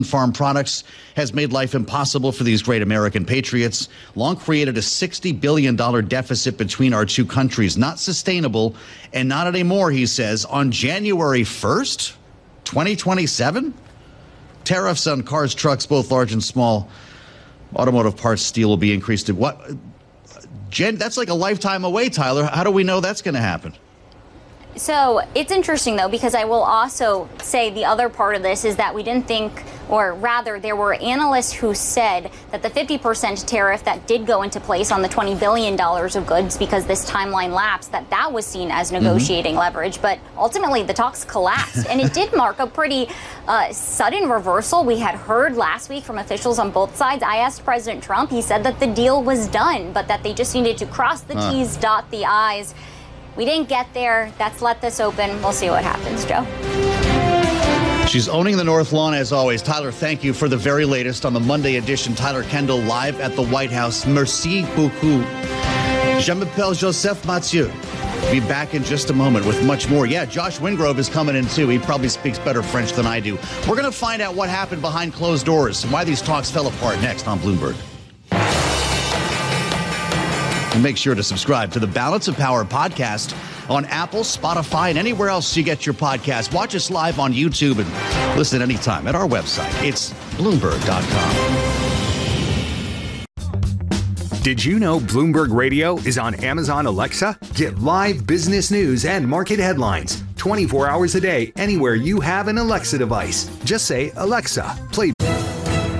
Farm products has made life impossible for these great American patriots. Long created a $60 billion deficit between our two countries. Not sustainable and not anymore, he says. On January 1st, 2027, tariffs on cars, trucks, both large and small, automotive parts, steel will be increased to what? Jen, that's like a lifetime away, Tyler. How do we know that's going to happen? So it's interesting, though, because I will also say the other part of this is that we didn't think, or rather, there were analysts who said that the 50% tariff that did go into place on the $20 billion of goods because this timeline lapsed, that was seen as negotiating leverage. But ultimately, the talks collapsed, and it did mark a pretty sudden reversal. We had heard last week from officials on both sides. I asked President Trump. He said that the deal was done, but that they just needed to cross the T's, dot the I's. We didn't get there. Let's let this open. We'll see what happens, Joe. She's owning the North Lawn as always. Tyler, thank you for the very latest on the Monday edition. Tyler Kendall live at the White House. Merci beaucoup. Je m'appelle Joseph Mathieu. Be back in just a moment with much more. Yeah, Josh Wingrove is coming in too. He probably speaks better French than I do. We're going to find out what happened behind closed doors and why these talks fell apart next on Bloomberg. And make sure to subscribe to the Balance of Power podcast on Apple, Spotify, and anywhere else you get your podcast. Watch us live on YouTube and listen anytime at our website. It's Bloomberg.com. Did you know Bloomberg Radio is on Amazon Alexa? Get live business news and market headlines 24 hours a day anywhere you have an Alexa device. Just say, Alexa, play